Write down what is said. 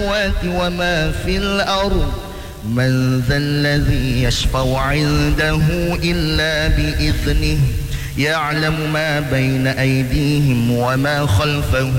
وما في الأرض من ذا الذي يشفع عنده إلا بإذنه يعلم ما بين أيديهم وما خلفهم